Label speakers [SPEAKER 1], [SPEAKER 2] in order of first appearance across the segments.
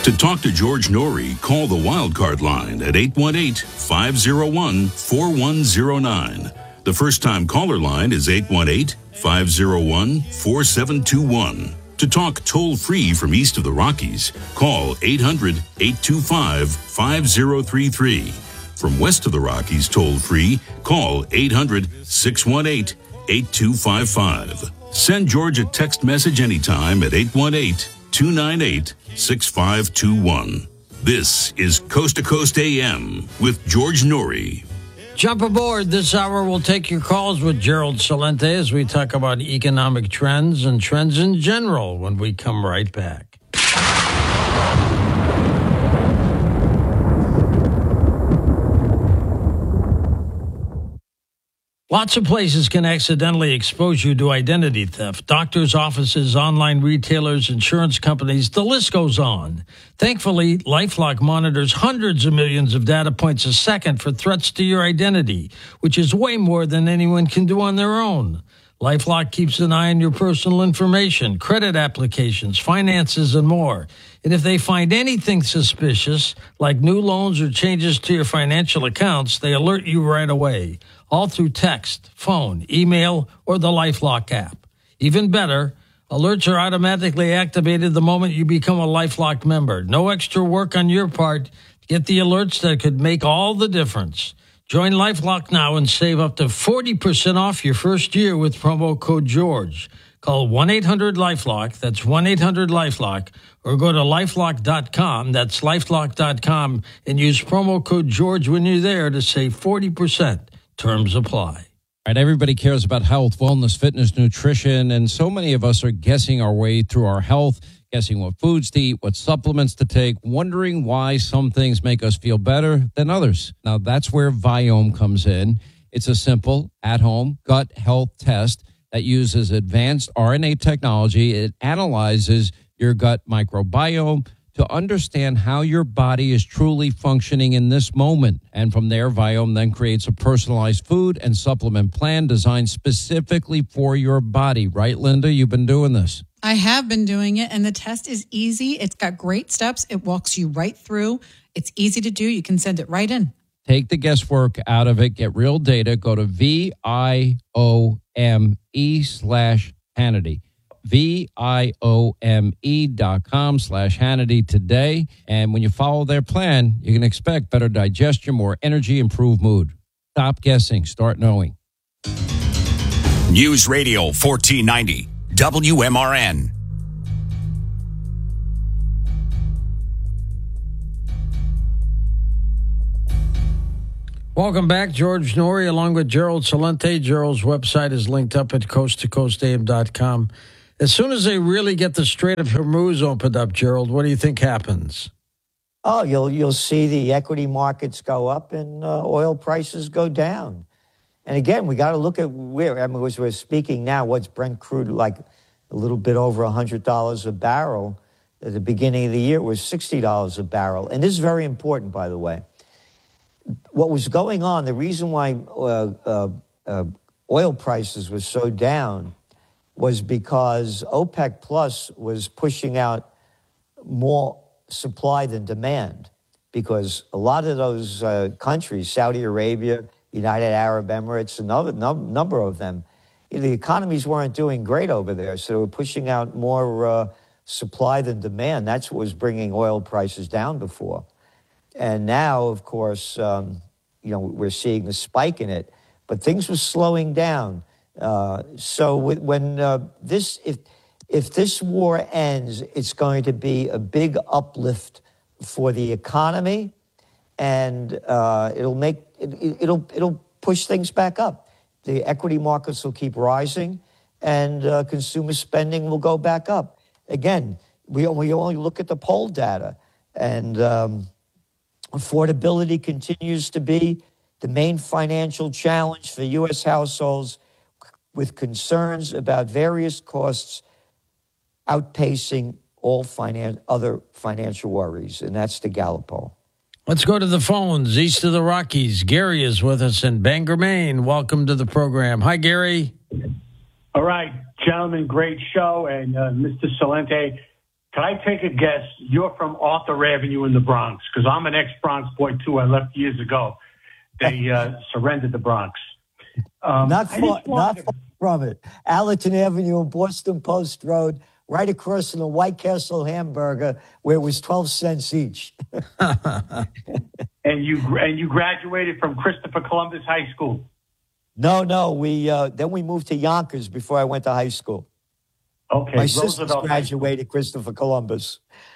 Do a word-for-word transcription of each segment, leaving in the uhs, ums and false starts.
[SPEAKER 1] To talk to George Norrie, call the Wildcard line at eight one eight, five oh one, four one oh nine. The first-time caller line is eight one eight, five oh one, four seven two one. To talk toll-free from east of the Rockies, call eight hundred, eight two five, five oh three three. From west of the Rockies toll-free, call eight hundred, six one eight, eight two five five. Send George a text message anytime at eight one eight, two nine eight, six five two one. This is Coast to Coast A M with George Norrie.
[SPEAKER 2] Jump aboard. This hour we'll take your calls with Gerald Celente as we talk about economic trends and trends in general when we come right back. Lots of places can accidentally expose you to identity theft. Doctors' offices, online retailers, insurance companies, the list goes on. Thankfully, LifeLock monitors hundreds of millions of data points a second for threats to your identity, which is way more than anyone can do on their own. LifeLock keeps an eye on your personal information, credit applications, finances, and more. And if they find anything suspicious, like new loans or changes to your financial accounts, they alert you right away, all through text, phone, email, or the LifeLock app. Even better, alerts are automatically activated the moment you become a LifeLock member. No extra work on your part. Get the alerts that could make all the difference. Join LifeLock now and save up to forty percent off your first year with promo code George. Call one eight hundred LifeLock, that's one eight hundred LifeLock, or go to lifelock dot com, that's lifelock dot com, and use promo code George when you're there to save forty percent. Terms apply.
[SPEAKER 3] All right, everybody cares about health, wellness, fitness, nutrition, and so many of us are guessing our way through our health, guessing what foods to eat, what supplements to take, wondering why some things make us feel better than others. Now, that's where Viome comes in. It's a simple, at-home gut health test that uses advanced R N A technology. It analyzes your gut microbiome to understand how your body is truly functioning in this moment. And from there, Viome then creates a personalized food and supplement plan designed specifically for your body. Right, Linda? You've been doing this.
[SPEAKER 4] I have been doing it, and the test is easy. It's got great steps. It walks you right through. It's easy to do. You can send it right in.
[SPEAKER 3] Take the guesswork out of it. Get real data. Go to V I O M E slash Hannity. V I O M E dot com slash Hannity today. And when you follow their plan, you can expect better digestion, more energy, improved mood. Stop guessing. Start knowing.
[SPEAKER 5] News Radio fourteen ninety, W M R N.
[SPEAKER 2] Welcome back. George Norrie along with Gerald Celente. Gerald's website is linked up at coast to coast A M dot com. As soon as they really get the Strait of Hormuz opened up, Gerald, what do you think happens?
[SPEAKER 6] Oh, you'll you'll see the equity markets go up and uh, oil prices go down. And again, we got to look at where, I mean, as we're speaking now, what's Brent crude like a little bit over one hundred dollars a barrel. At the beginning of the year, it was sixty dollars a barrel. And this is very important, by the way. What was going on, the reason why uh, uh, uh, oil prices were so down was because OPEC Plus was pushing out more supply than demand, because a lot of those uh, countries, Saudi Arabia, United Arab Emirates, another num- number of them, you know, the economies weren't doing great over there, so they were pushing out more uh, supply than demand. That's what was bringing oil prices down before. And now, of course, um, you know, we're seeing the spike in it, but things were slowing down. Uh, so when uh, this, if if this war ends, it's going to be a big uplift for the economy, and uh, it'll make it, it'll it'll push things back up. The equity markets will keep rising, and uh, consumer spending will go back up. Again, we we only look at the poll data, and um, affordability continues to be the main financial challenge for U S households, with concerns about various costs outpacing all finan- other financial worries, and that's the Gallup poll.
[SPEAKER 2] Let's go to the phones east of the Rockies. Gary is with us in Bangor, Maine. Welcome to the program. Hi, Gary.
[SPEAKER 7] All right, gentlemen, great show. And uh, Mister Celente, Can I take a guess? You're from Arthur Avenue in the Bronx, because I'm an ex-Bronx boy, too. I left years ago. They uh, surrendered the Bronx. Um,
[SPEAKER 6] not far, not
[SPEAKER 7] to...
[SPEAKER 6] far from it. Allerton Avenue and Boston Post Road, right across from the White Castle hamburger, where it was twelve cents each.
[SPEAKER 7] and you and you graduated from Christopher Columbus High School?
[SPEAKER 6] No, no. We uh, then we moved to Yonkers before I went to high school.
[SPEAKER 7] Okay.
[SPEAKER 6] My sister graduated Christopher Columbus.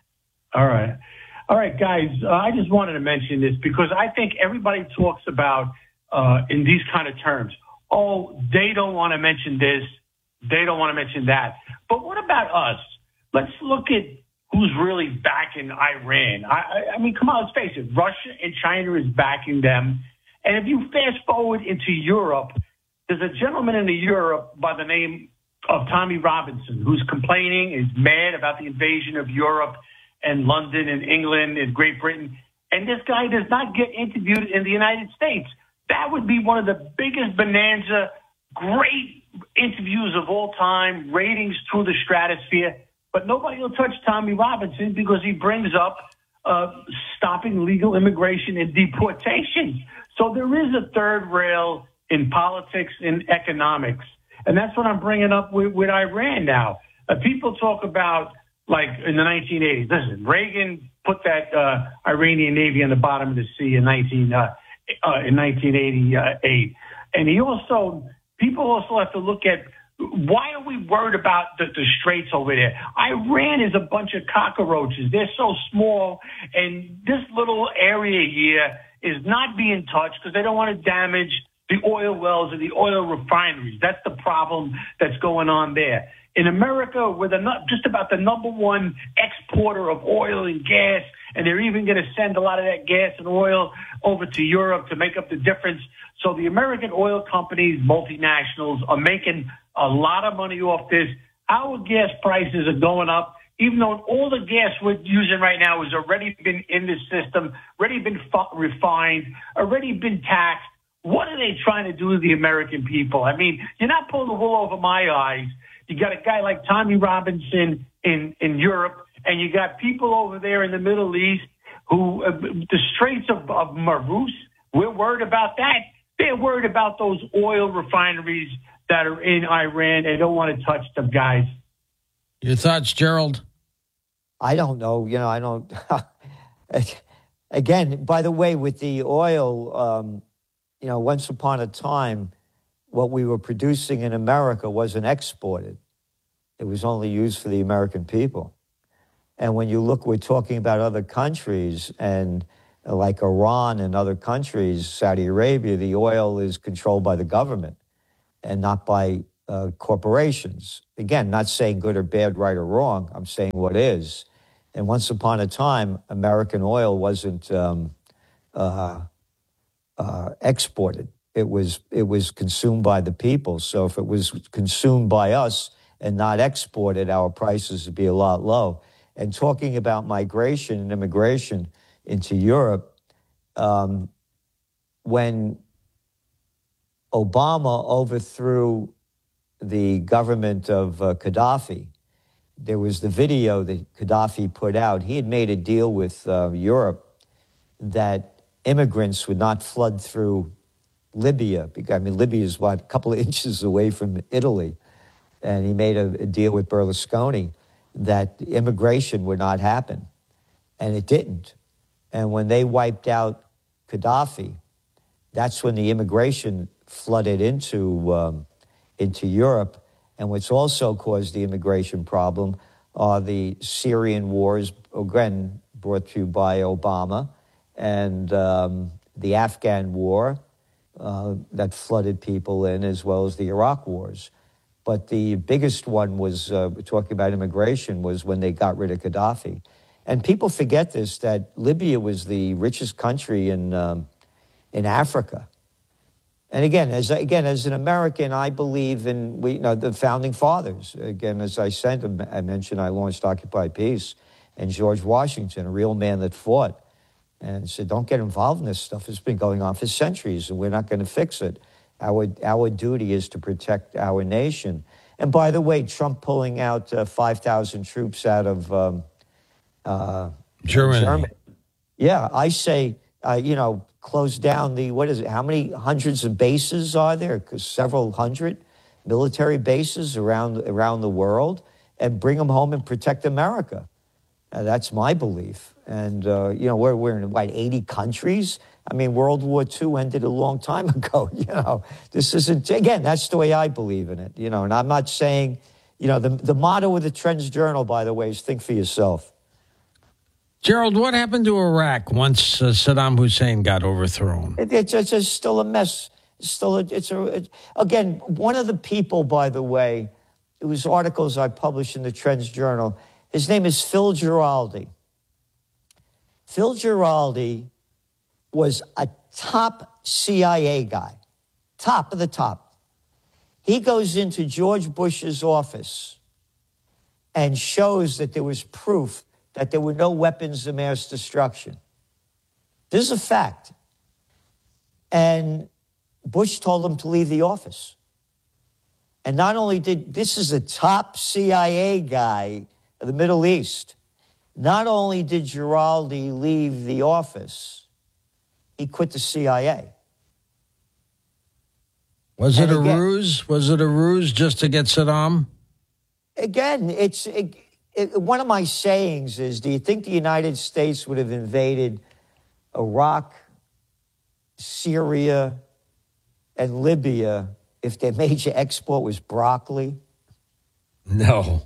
[SPEAKER 7] All right. All right, guys. Uh, I just wanted to mention this because I think everybody talks about uh, in these kind of terms. Oh, they don't want to mention this. They don't want to mention that. But what about us? Let's look at who's really backing Iran. I, I, I mean, come on, let's face it. Russia and China is backing them. And if you fast forward into Europe, there's a gentleman in Europe by the name of Tommy Robinson who's complaining, is mad about the invasion of Europe and London and England and Great Britain. And this guy does not get interviewed in the United States. That would be one of the biggest bonanza, great interviews of all time, ratings through the stratosphere. But nobody will touch Tommy Robinson because he brings up uh, stopping legal immigration and deportations. So there is a third rail in politics and economics. And that's what I'm bringing up with, with Iran now. Uh, people talk about, like, in the nineteen eighties. Listen, Reagan put that uh, Iranian Navy on the bottom of the sea in nineteen uh, uh, in nineteen eighty-eight. And he also, people also have to look at, why are we worried about the, the straits over there? Iran is a bunch of cockroaches. They're so small, and this little area here is not being touched because they don't want to damage the oil wells or the oil refineries. That's the problem that's going on there. In America, we're the, just about the number one exporter of oil and gas, and they're even going to send a lot of that gas and oil over to Europe to make up the difference. So the American oil companies, multinationals, are making a lot of money off this. Our gas prices are going up, even though all the gas we're using right now has already been in the system, already been fu- refined, already been taxed. What are they trying to do to the American people? I mean, you're not pulling the wool over my eyes. You got a guy like Tommy Robinson in, in Europe, and you got people over there in the Middle East who, uh, the Straits of, of Marus, we're worried about that. They're worried about those oil refineries that are in Iran. They don't want to touch them, guys.
[SPEAKER 2] Your thoughts, Gerald?
[SPEAKER 6] I don't know. You know, I don't. Again, by the way, with the oil, um, you know, once upon a time, what we were producing in America wasn't exported. It was only used for the American people. And when you look, we're talking about other countries, and uh, like Iran and other countries, Saudi Arabia, the oil is controlled by the government and not by uh, corporations. Again, not saying good or bad, right or wrong. I'm saying what is. And once upon a time, American oil wasn't um, uh, uh, exported. It was it was consumed by the people. So if it was consumed by us and not exported, our prices would be a lot low. And talking about migration and immigration into Europe, um, when Obama overthrew the government of uh, Gaddafi, there was the video that Gaddafi put out. He had made a deal with uh, Europe that immigrants would not flood through Libya. Because, I mean, Libya is, what, a couple of inches away from Italy. And he made a, a deal with Berlusconi that immigration would not happen. And it didn't. And when they wiped out Gaddafi, that's when the immigration flooded into um, into Europe. And what's also caused the immigration problem are the Syrian wars, again, brought to you by Obama, and um, the Afghan war uh, that flooded people in, as well as the Iraq wars. But the biggest one was, uh, talking about immigration, was when they got rid of Gaddafi. And people forget this, that Libya was the richest country in um, in Africa. And again, as again as an American, I believe in we you know the founding fathers. Again, as I said, I mentioned I launched Occupy Peace, and George Washington, a real man that fought, and said, "Don't get involved in this stuff. It's been going on for centuries, and we're not going to fix it. Our our duty is to protect our nation." And by the way, Trump pulling out uh, five thousand troops out of um, uh,
[SPEAKER 2] Germany.
[SPEAKER 6] Germany. Yeah, I say, uh, you know, close down the, what is it, how many hundreds of bases are there? 'Cause several hundred military bases around, around the world, and bring them home and protect America. Uh, that's my belief. And, uh, you know, we're, we're in, what, eighty countries? I mean, World War Two ended a long time ago, you know. This isn't, again, that's the way I believe in it, you know. And I'm not saying, you know, the, the motto of the Trends Journal, by the way, is think for yourself.
[SPEAKER 2] Gerald, what happened to Iraq once uh, Saddam Hussein got overthrown?
[SPEAKER 6] It, it's, it's, it's still a mess. It's still, a, it's a, it, again, one of the people, by the way, it was articles I published in the Trends Journal. His name is Phil Giraldi. Phil Giraldi was a top C I A guy, top of the top. He goes into George Bush's office and shows that there was proof that there were no weapons of mass destruction. This is a fact. And Bush told him to leave the office. And not only did, this is a top C I A guy of the Middle East, not only did Giraldi leave the office, he quit the C I A.
[SPEAKER 2] Was
[SPEAKER 6] And
[SPEAKER 2] it a
[SPEAKER 6] again-
[SPEAKER 2] ruse? Was it a ruse just to get Saddam?
[SPEAKER 6] Again, it's it, it, one of my sayings is, do you think the United States would have invaded Iraq, Syria, and Libya if their major export was broccoli?
[SPEAKER 2] No.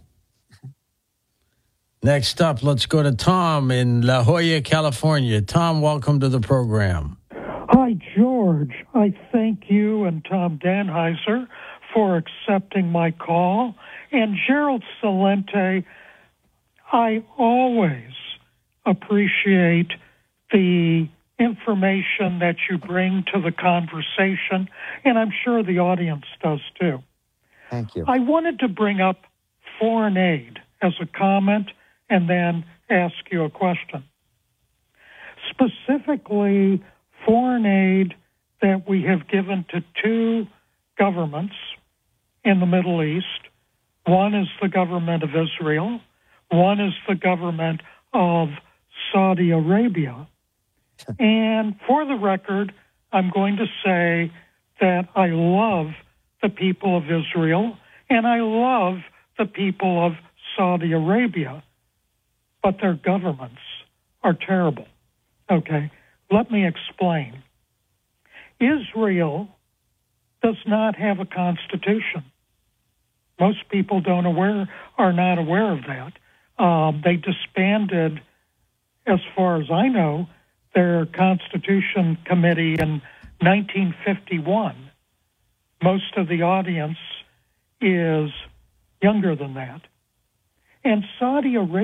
[SPEAKER 2] Next up, let's go to Tom in La Jolla, California. Tom, welcome to the program.
[SPEAKER 8] Hi, George. I thank you and Tom Danheiser for accepting my call. And Gerald Celente, I always appreciate the information that you bring to the conversation, and I'm sure the audience does too.
[SPEAKER 6] Thank you.
[SPEAKER 8] I wanted to bring up foreign aid as a comment and then ask you a question. Specifically, foreign aid that we have given to two governments in the Middle East. One is the government of Israel. One is the government of Saudi Arabia. And for the record, I'm going to say that I love the people of Israel and I love the people of Saudi Arabia, but their governments are terrible. Okay, let me explain. Israel does not have a constitution. Most people don't aware are not aware of that. Um, they disbanded, as far as I know, their Constitution Committee in nineteen fifty-one. Most of the audience is younger than that. And Saudi Arabia